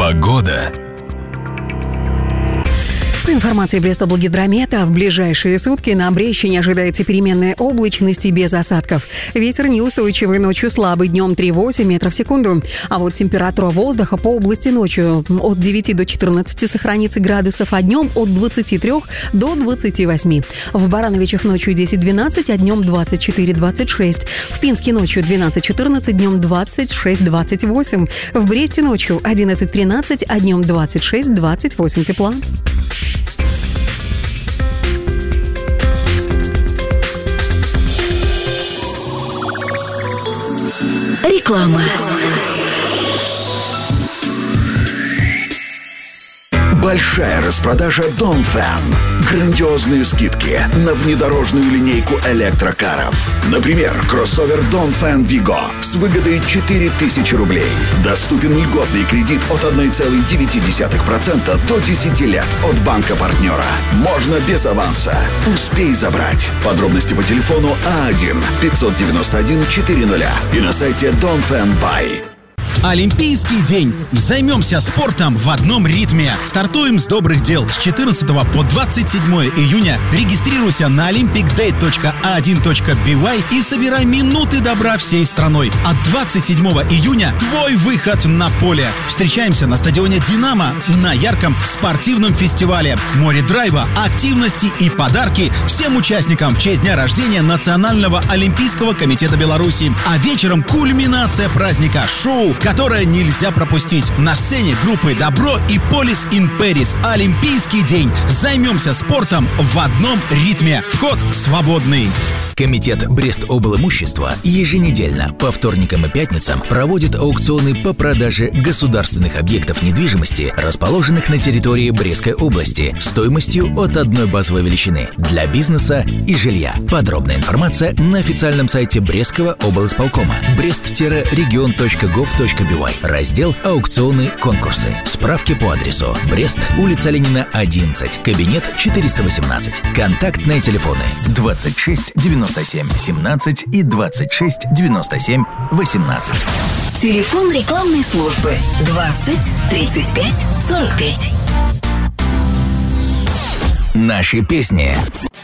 Погода. По информации Брестоблгидромета, в ближайшие сутки на Брещине ожидается переменная облачность и без осадков. Ветер неустойчивый, ночью слабый, днем 3,8 метров в секунду. А вот температура воздуха по области ночью от 9 до 14 сохранится градусов, а днем от 23 до 28. В Барановичах ночью 10-12, а днем 24-26. В Пинске ночью 12-14, днем 26-28. В Бресте ночью 11-13, а днем 26-28 тепла. Реклама. Большая распродажа Донфэн. Грандиозные скидки на внедорожную линейку электрокаров. Например, кроссовер Донфэн Виго с выгодой 4000 рублей. Доступен льготный кредит от 1,9% до 10 лет от банка-партнера. Можно без аванса. Успей забрать. Подробности по телефону А1-591-400 и на сайте Донфэн Бай. Олимпийский день. Займемся спортом в одном ритме. Стартуем с добрых дел. С 14 по 27 июня регистрируйся на olympicdate.a1.by и собирай минуты добра всей страной. От 27 июня твой выход на поле. Встречаемся на стадионе «Динамо» на ярком спортивном фестивале. Море драйва, активности и подарки всем участникам в честь дня рождения Национального олимпийского комитета Беларуси. А вечером кульминация праздника – шоу, которое нельзя пропустить. На сцене группы «Добро» и «Полис ин Пэрис». Олимпийский день. Займемся спортом в одном ритме. Вход свободный. Комитет Брестоблимущества еженедельно по вторникам и пятницам проводит аукционы по продаже государственных объектов недвижимости, расположенных на территории Брестской области, стоимостью от одной базовой величины для бизнеса и жилья. Подробная информация на официальном сайте Брестского облисполкома brest-region.gov.by. Раздел «Аукционы, конкурсы». Справки по адресу: Брест, улица Ленина, 11, кабинет 418. Контактные телефоны 26 97 17 и 26 97 18. Телефон рекламной службы 20 35 45. Наши песни.